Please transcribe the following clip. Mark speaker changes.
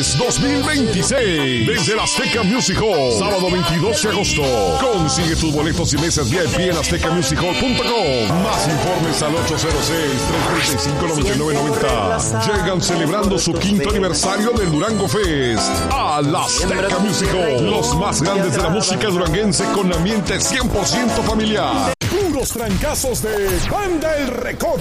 Speaker 1: Fest 2026. Desde la Azteca Music Hall. Sábado 22 de agosto. Consigue tus boletos y mesas VIP en aztecamusichall.com. Más informes al 806-335-9990. Llegan celebrando su quinto aniversario del Durango Fest a la Azteca Music Hall. Los más grandes de la música duranguense con ambiente 100% familiar. Puros trancazos de Banda El Recodo.